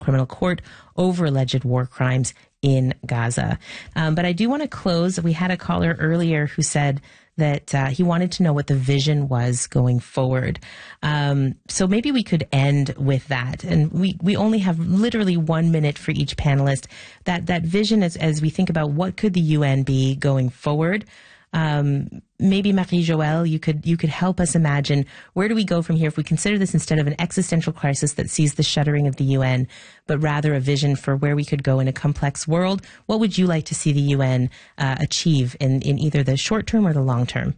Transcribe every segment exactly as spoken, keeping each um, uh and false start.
Criminal Court over alleged war crimes in Gaza. Um, but I do want to close. We had a caller earlier who said that uh, he wanted to know what the vision was going forward. Um, so maybe we could end with that. And we, we only have literally one minute for each panelist. That that vision, as, as we think about what could the U N be going forward, um, maybe Marie-Joëlle, you could you could help us imagine, where do we go from here if we consider this instead of an existential crisis that sees the shuttering of the U N, but rather a vision for where we could go in a complex world? What would you like to see the U N uh, achieve in, in either the short term or the long term?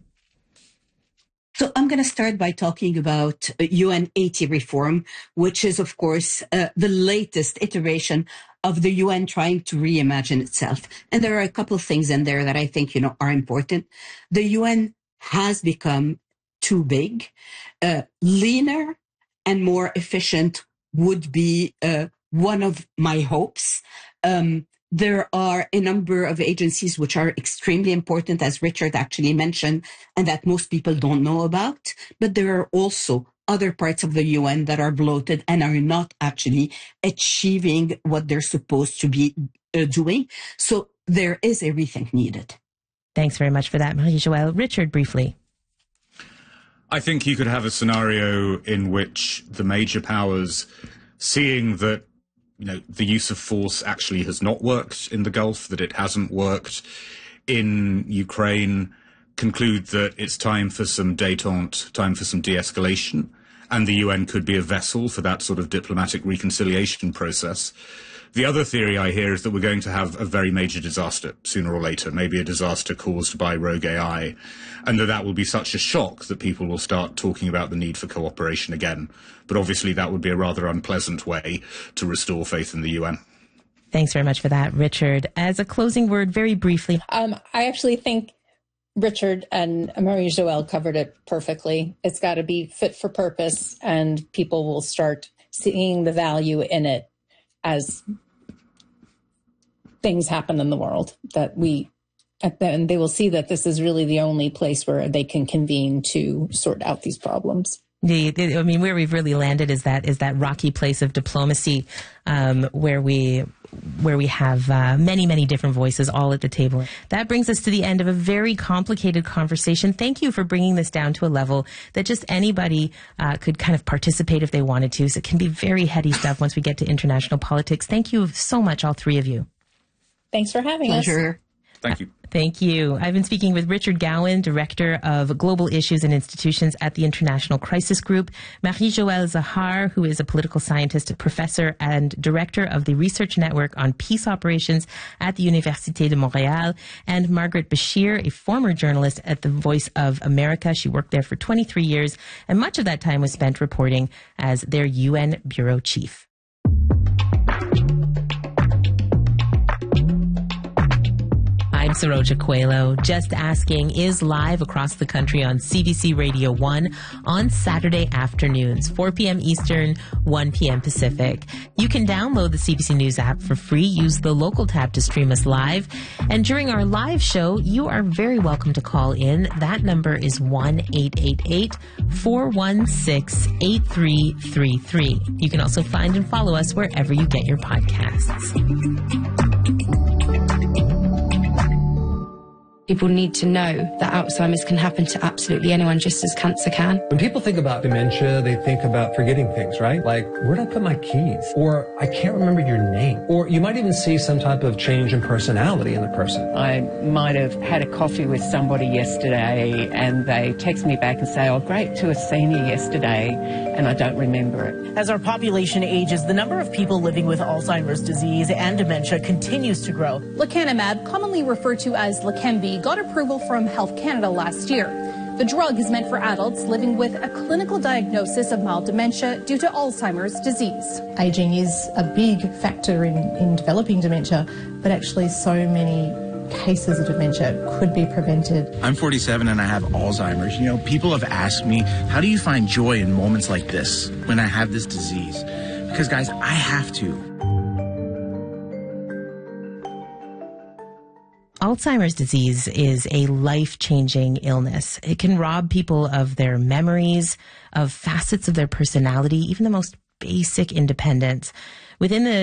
So I'm going to start by talking about U N eighty reform, which is, of course, uh, the latest iteration of the U N trying to reimagine itself. And there are a couple of things in there that I think, you know, are important. The U N has become too big. Uh, leaner and more efficient would be uh, one of my hopes. Um, There are a number of agencies which are extremely important, as Richard actually mentioned, and that most people don't know about. But there are also other parts of the U N that are bloated and are not actually achieving what they're supposed to be uh, doing. So there is a rethink needed. Thanks very much for that, Marie-Joëlle. Richard, briefly. I think you could have a scenario in which the major powers, seeing that you know, the use of force actually has not worked in the Gulf, that it hasn't worked in Ukraine, conclude that it's time for some détente, time for some de-escalation, and the U N could be a vessel for that sort of diplomatic reconciliation process. The other theory I hear is that we're going to have a very major disaster sooner or later, maybe a disaster caused by rogue A I, and that that will be such a shock that people will start talking about the need for cooperation again. But obviously that would be a rather unpleasant way to restore faith in the U N. Thanks very much for that, Richard. As a closing word, very briefly. Um, I actually think Richard and Marie-Joëlle covered it perfectly. It's got to be fit for purpose, and people will start seeing the value in it as things happen in the world, that we, and they will see that this is really the only place where they can convene to sort out these problems. The, the, I mean, where we've really landed is that is that rocky place of diplomacy, um, where we where we have uh, many, many different voices all at the table. That brings us to the end of a very complicated conversation. Thank you for bringing this down to a level that just anybody uh, could kind of participate if they wanted to. So it can be very heady stuff once we get to international politics. Thank you so much, all three of you. Thanks for having Pleasure. us. Thank you. Thank you. I've been speaking with Richard Gowan, Director of Global Issues and Institutions at the International Crisis Group, Marie-Joëlle Zahar, who is a political scientist, professor, and Director of the Research Network on Peace Operations at the Université de Montréal, and Margaret Bashir, a former journalist at the Voice of America. She worked there for twenty-three years, and much of that time was spent reporting as their U N Bureau Chief. I'm Saroja Coelho. Just Asking is live across the country on C B C Radio one on Saturday afternoons, four p.m. Eastern, one p.m. Pacific. You can download the C B C News app for free. Use the local tab to stream us live. And during our live show, you are very welcome to call in. That number is one eight eight eight, four one six, eight three three three. You can also find and follow us wherever you get your podcasts. People need to know that Alzheimer's can happen to absolutely anyone, just as cancer can. When people think about dementia, they think about forgetting things, right? Like, where did I put my keys? Or, I can't remember your name. Or you might even see some type of change in personality in the person. I might have had a coffee with somebody yesterday and they text me back and say, oh, great to have seen you yesterday, and I don't remember it. As our population ages, the number of people living with Alzheimer's disease and dementia continues to grow. Lecanemab, commonly referred to as Leqembi, got approval from Health Canada last year. The drug is meant for adults living with a clinical diagnosis of mild dementia due to Alzheimer's disease. Aging is a big factor in, in developing dementia, but actually so many cases of dementia could be prevented. I'm forty-seven and I have Alzheimer's. You know, people have asked me, how do you find joy in moments like this when I have this disease? Because, guys, I have to. Alzheimer's disease is a life-changing illness. It can rob people of their memories, of facets of their personality, even the most basic independence. within the